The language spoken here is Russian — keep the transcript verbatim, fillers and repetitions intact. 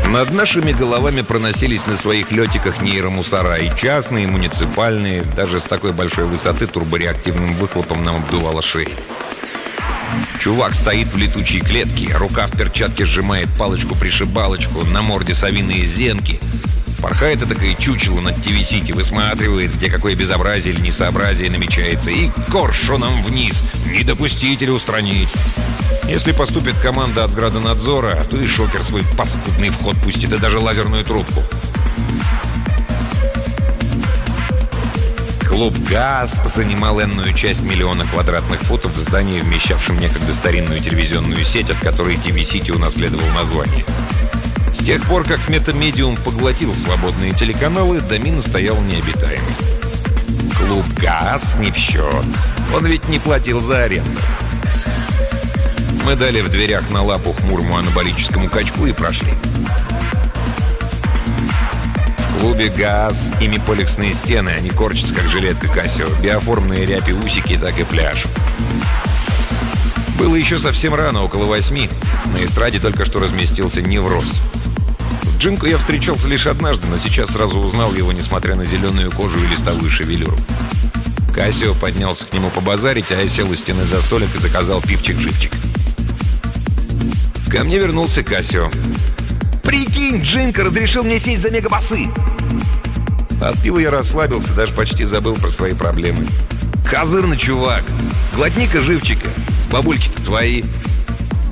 Над нашими головами проносились на своих летиках нейромусора, и частные, и муниципальные. Даже с такой большой высоты турбореактивным выхлопом нам обдувало шеи. Чувак стоит в летучей клетке, рука в перчатке сжимает палочку-пришибалочку, на морде совиные зенки. Порхает этакое чучело над ТВ-Сити, высматривает, где какое безобразие или несообразие намечается, и коршуном вниз, не допустить или устранить. Если поступит команда от градонадзора, то и шокер свой паскудный вход пустит, и даже лазерную трубку. Клуб «ГАЗ» занимал энную часть миллиона квадратных футов в здании, вмещавшем некогда старинную телевизионную сеть, от которой ТВ-Сити унаследовал название. С тех пор, как Метамедиум поглотил свободные телеканалы, домин стоял необитаемый. Клуб «ГАЗ» не в счет. Он ведь не платил за аренду. Мы дали в дверях на лапу хмурому анаболическому качку и прошли. В клубе «ГАЗ» ими поликсные стены, они корчатся, как жилетка Кассио. Биоформные ряпи усики, так и пляж. Было еще совсем рано, около восьми. На эстраде только что разместился невроз. С Джинко я встречался лишь однажды, но сейчас сразу узнал его, несмотря на зеленую кожу и листовую шевелюру. Кассио поднялся к нему побазарить, а я сел у стены за столик и заказал пивчик-живчик. Ко мне вернулся Кассио. «Прикинь, Джинко разрешил мне сесть за мегабасы!» От пива я расслабился, даже почти забыл про свои проблемы. «Козырный чувак! Глотни-ка живчика! Бабульки-то твои!»